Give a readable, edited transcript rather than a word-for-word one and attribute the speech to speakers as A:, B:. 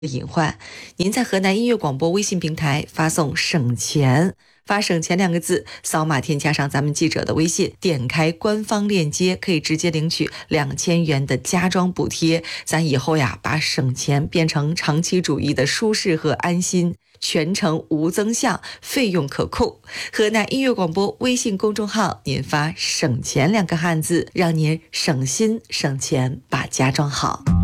A: 隐患。您在河南音乐广播微信平台发送省钱，发省钱2个字，扫码添加上咱们记者的微信，点开官方链接，可以直接领取2000元的家装补贴。咱以后呀，把省钱变成长期主义的舒适和安心，全程无增项，费用可控。河南音乐广播微信公众号，您发省钱2个汉字，让您省心省钱，把家装好。